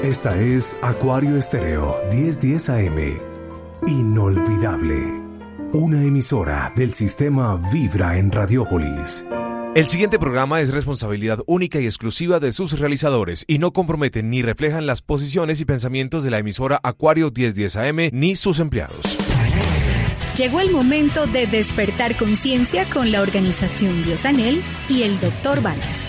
Esta es Acuario Estéreo 1010 AM. Inolvidable. Una emisora del sistema Vibra en Radiópolis. El siguiente programa es responsabilidad única y exclusiva de sus realizadores y no comprometen ni reflejan las posiciones y pensamientos de la emisora Acuario 1010 AM ni sus empleados. Llegó el momento de despertar conciencia con la organización Biosanel y el Dr. Vargas.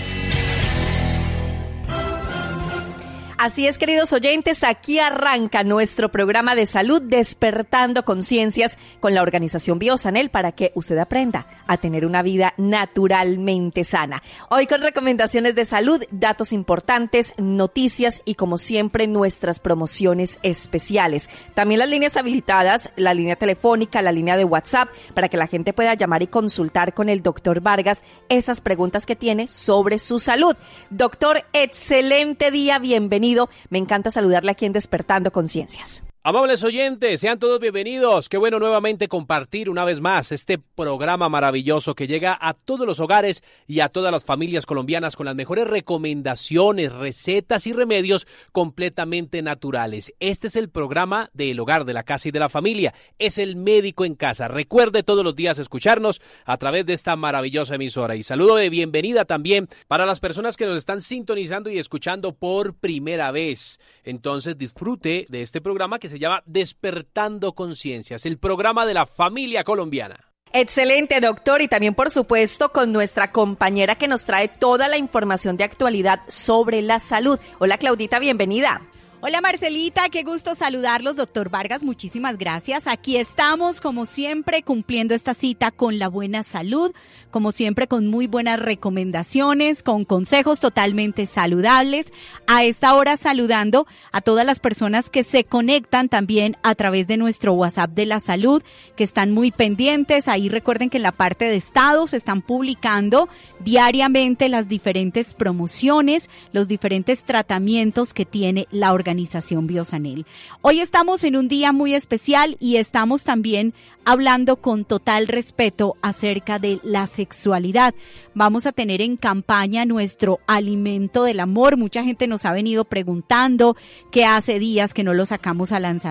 Así es, queridos oyentes, aquí arranca nuestro programa de salud Despertando Conciencias con la organización Biosanel para que usted aprenda a tener una vida naturalmente sana. Hoy con recomendaciones de salud, datos importantes, noticias y como siempre nuestras promociones especiales. También las líneas habilitadas, la línea telefónica, la línea de WhatsApp para que la gente pueda llamar y consultar con el doctor Vargas esas preguntas que tiene sobre su salud. Doctor, excelente día, bienvenido. Me encanta saludarle aquí en Despertando Conciencias. Amables oyentes, sean todos bienvenidos. Qué bueno nuevamente compartir una vez más este programa maravilloso que llega a todos los hogares y a todas las familias colombianas con las mejores recomendaciones, recetas y remedios completamente naturales. Este es el programa del hogar, de la casa y de la familia. Es el médico en casa. Recuerde todos los días escucharnos a través de esta maravillosa emisora. Y saludo de bienvenida también para las personas que nos están sintonizando y escuchando por primera vez. Entonces disfrute de este programa que se llama Despertando Conciencias, el programa de la familia colombiana. Excelente, doctor, y también por supuesto con nuestra compañera que nos trae toda la información de actualidad sobre la salud. Hola Claudita, bienvenida. Hola Marcelita, qué gusto saludarlos, doctor Vargas, muchísimas gracias. Aquí estamos, como siempre, cumpliendo esta cita con la buena salud, como siempre con muy buenas recomendaciones, con consejos totalmente saludables. A esta hora saludando a todas las personas que se conectan también a través de nuestro WhatsApp de la salud, que están muy pendientes. Ahí recuerden que en la parte de estados se están publicando diariamente las diferentes promociones, los diferentes tratamientos que tiene la organización Biosanel. Hoy estamos en un día muy especial y estamos también hablando con total respeto acerca de la sexualidad. Vamos a tener en campaña nuestro alimento del amor. Mucha gente nos ha venido preguntando que hace días que no lo sacamos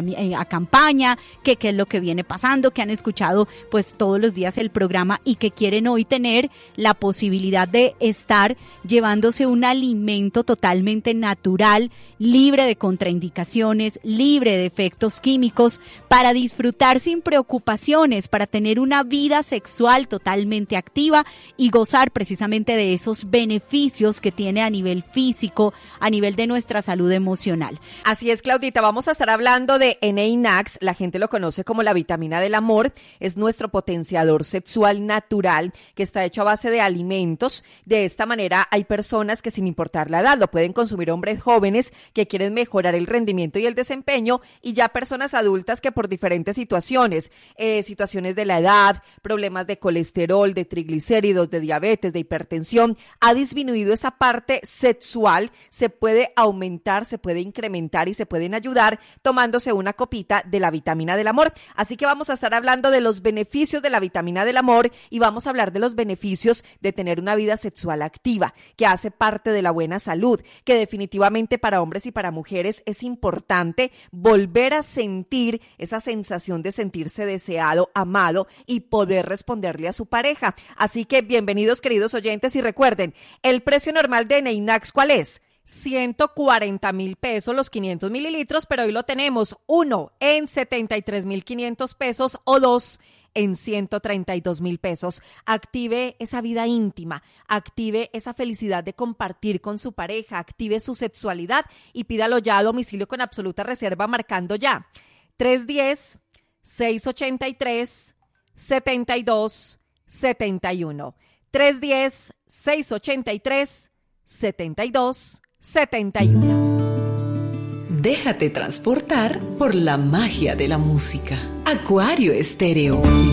a campaña, que qué es lo que viene pasando, que han escuchado pues todos los días el programa y que quieren hoy tener la posibilidad de estar llevándose un alimento totalmente natural, libre de contraindicaciones, libre de efectos químicos, para disfrutar sin preocupaciones, para tener una vida sexual totalmente activa y gozar precisamente de esos beneficios que tiene a nivel físico, a nivel de nuestra salud emocional. Así es, Claudita, vamos a estar hablando de NANAX, la gente lo conoce como la vitamina del amor, es nuestro potenciador sexual natural que está hecho a base de alimentos. De esta manera hay personas que sin importar la edad lo pueden consumir, hombres jóvenes que quieren mejorar el rendimiento y el desempeño y ya personas adultas que por diferentes situaciones de la edad, problemas de colesterol, de triglicéridos, de diabetes, de hipertensión, ha disminuido esa parte sexual, se puede aumentar, se puede incrementar y se pueden ayudar tomándose una copita de la vitamina del amor. Así que vamos a estar hablando de los beneficios de la vitamina del amor y vamos a hablar de los beneficios de tener una vida sexual activa, que hace parte de la buena salud, que definitivamente para hombres y para mujeres es importante volver a sentir esa sensación de sentirse deseado, amado y poder responderle a su pareja. Así que bienvenidos, queridos oyentes, y recuerden, el precio normal de NANAX, ¿cuál es? 140,000 pesos los 500 mililitros, pero hoy lo tenemos uno en 73,500 pesos o dos en 132,000 pesos. Active esa vida íntima, active esa felicidad de compartir con su pareja, active su sexualidad y pídalo ya a domicilio con absoluta reserva marcando ya 310-683-7271. 310-683-7271. Déjate transportar por la magia de la música. Acuario Estéreo.